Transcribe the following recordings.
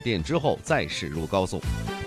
电之后再驶入高速。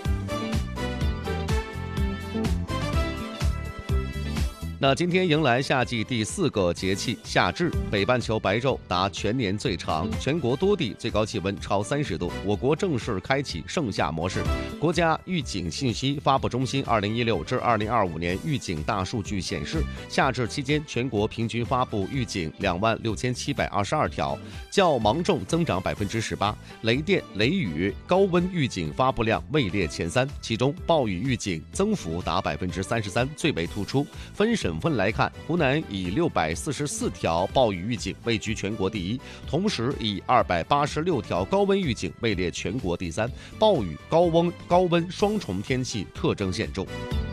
那今天迎来夏季第4个节气夏至，北半球白昼达全年最长，全国多地最高气温超30度，我国正式开启盛夏模式。国家预警信息发布中心2016至2025年预警大数据显示，夏至期间全国平均发布预警26722条，较芒种增长18%，雷电、雷雨、高温预警发布量位列前3，其中暴雨预警增幅达33%，最为突出。分省份来看，湖南以644条暴雨预警位居全国第1，同时以286条高温预警位列全国第3。暴雨、高温双重天气特征显著。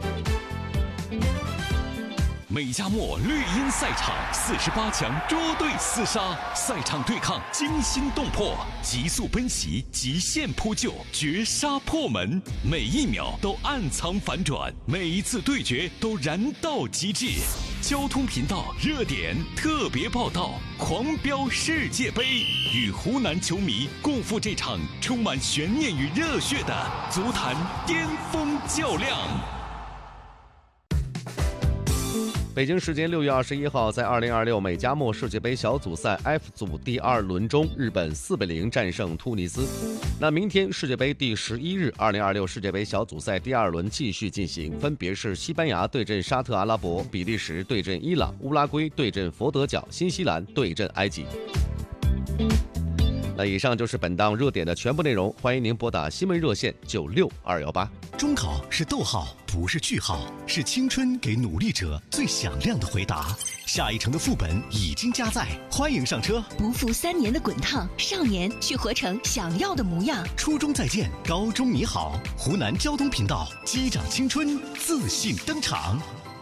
美加墨绿茵赛场48强捉对厮杀，赛场对抗惊心动魄，急速奔袭，极限扑救，绝杀破门，每一秒都暗藏反转，每一次对决都燃到极致。交通频道热点特别报道，狂飙世界杯，与湖南球迷共赴这场充满悬念与热血的足坛巅峰较量。 北京时间6月21号，在2026美加墨世界杯小组赛 F 组第2轮中，日本4-0战胜突尼斯。那明天世界杯第11日，2026世界杯小组赛第2轮继续进行，分别是西班牙对阵沙特阿拉伯，比利时对阵伊朗，乌拉圭对阵佛得角，新西兰对阵埃及。那以上就是本档热点的全部内容，欢迎您拨打新闻热线96218。 中考是逗号，不是句号，是青春给努力者最响亮的回答。下一城的副本已经加载，欢迎上车。 不负3年的滚烫，少年去活成想要的模样。 初中再见，高中你好。湖南交通频道，击掌青春，自信登场。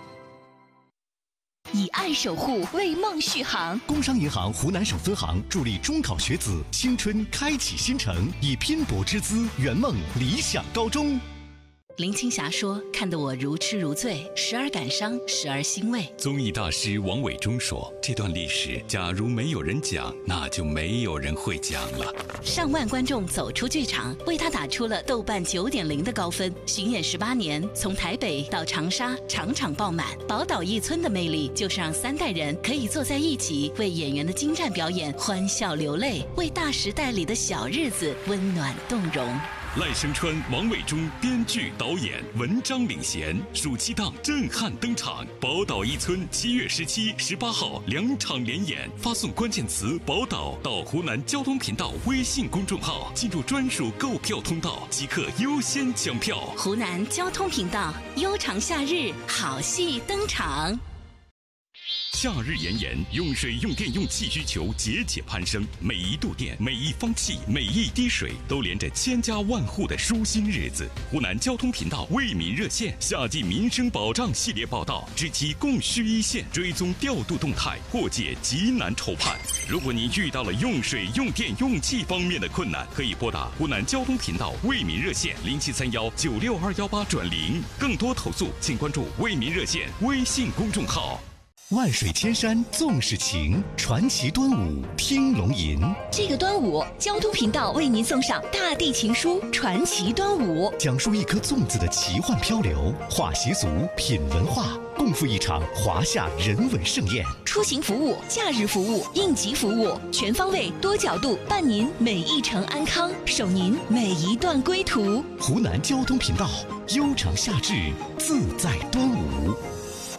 以爱守护，为梦续航。 工商银行湖南省分行助力中考学子青春开启新程，以拼搏之姿圆梦理想高中。 林青霞说：“看得我如痴如醉，时而感伤，时而欣慰。” 综艺大师王伟忠说：“这段历史，假如没有人讲，那就没有人会讲了。” 上万观众走出剧场，为他打出了豆瓣9.0的高分。巡演18年，从台北到长沙，场场爆满。宝岛一村的魅力，就是让3代人可以坐在一起，为演员的精湛表演欢笑流泪，为大时代里的小日子温暖动容。 赖声川、王伟忠编剧导演，文章领衔，暑期档震撼登场。宝岛一村7月17、18号2场连演，发送关键词“宝岛”到湖南交通频道微信公众号，进入专属购票通道，即刻优先抢票。 湖南交通频道，悠长夏日，好戏登场。 夏日炎炎，用水、用电、用气需求节节攀升，每一度电、每一方气、每一滴水，都连着千家万户的舒心日子。湖南交通频道为民热线夏季民生保障系列报道，知其供需一线，追踪调度动态，破解急难愁盼。如果你遇到了用水、用电、用气方面的困难，可以拨打湖南交通频道为民热线0731962218转0。更多投诉，请关注为民热线微信公众号。 万水千山纵是情，传奇端午听龙吟。 这个端午，交通频道为您送上大地情书传奇端午， 讲述一颗粽子的奇幻漂流，话习俗，品文化，共赴一场华夏人文盛宴。 出行服务、假日服务、应急服务，全方位多角度伴您每一程安康，守您每一段归途。 湖南交通频道，悠长夏至，自在端午。